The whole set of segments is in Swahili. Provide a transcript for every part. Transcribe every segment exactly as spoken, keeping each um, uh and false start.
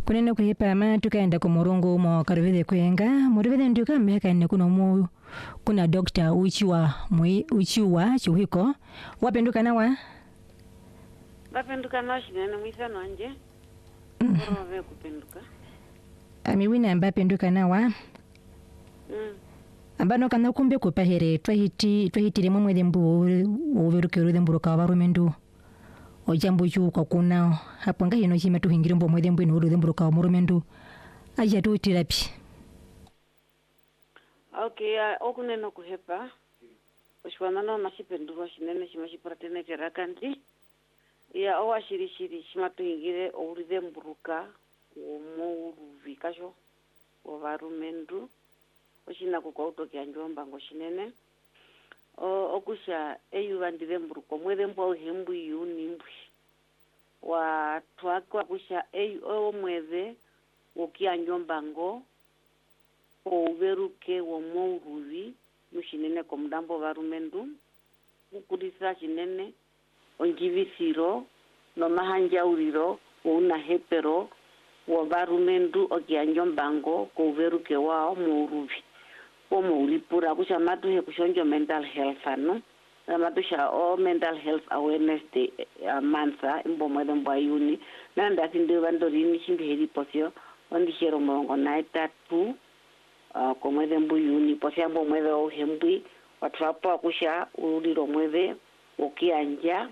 kunene kuhipa ama tukaenda ku Murungu mo karuvithe kwenga muruvithe nduka meka ne kuno mu kuna doctor uchiwa mwi uchiwa chuhiko wapenduka nawa wapenduka na shinene mwisano anje orowe kupenduka amiwina amba penduka nawa mm ambano kana kumbe kupahere twahiti twahitire mu mwede mbu uveruke ruthe mburuka barumendu ojambo chu kwa kuna hapo ngai no chime tuhingire mbo mwede mbu no ruthe mburuka murumendu aja tu therapy. Okay, uh, okuneno kuhepa oshwana no mashipendurwa shinene shimashipratene kerakanti ya owa shiri shiri shimatuhingire ouruthe mburuka omuruvikasho ovarumendu oshina kukautokia njomba ngo shinene o okusha eyuvandire mburuko mwethe mbwa uhembu yunimbwi wa twakwa kusha eyu o mwethe ukia njomba ngo ouveruke wo mouruvi mushinene ko mudambo varumendu ukurisa shinene onjivisiro no mahanjauriro una hepero wo varumendu okia njomba ngo ko uveruke wao mouruvi como ulipura kusha matu he kushonjo mental health ano matu sha o mental health awareness day uh, mansa imbo mwede mbwa yuni na ndati ndiwa ndorini shimbi heri posio ondi shero mwongo naita tu uh, kwa mwede mbu yuni posio mbo mwede o hembui watuwapo akusha uliro mwede ukianja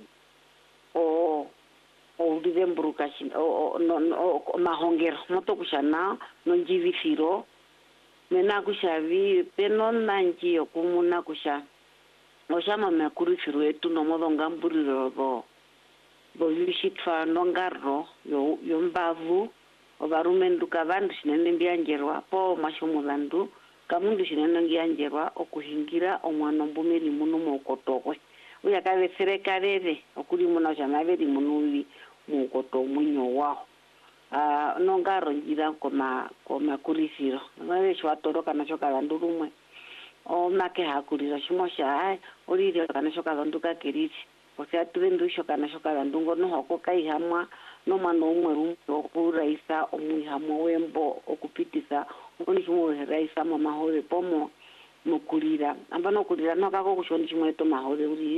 o o ulide mburuka shin o, o, no, no, o mahongero moto kusha na nonjivi firo mena kushavi penona njiyo kumuna kusha oshama mekuru firu etu no modo ngamburiro do do yishitfa nongarro yo yombavu ovarumendu kavandu shinene mbyanjerwa po mashomulandu kamundu shinene ngyanjerwa okuhingira omwana mbumeli muno mokotokwe uya kave serekarere okuli muna shamaveri munuvi mokoto munyo wao ah uh, nongaro njira koma koma kurisiro ngave shwatoro kana shoka vandurumwe o make hakurira shimosha ai orire kana shoka vanduka keriti osea tuvendu shoka na shoka vandungo no hoko kai hamwa no mano umwe rumwe okuraisa omwihamwa wembo okupitisa oni chimwe raisa mama hore pomo mukurira ambano kurira no kako kushoni chimwe to mahore uri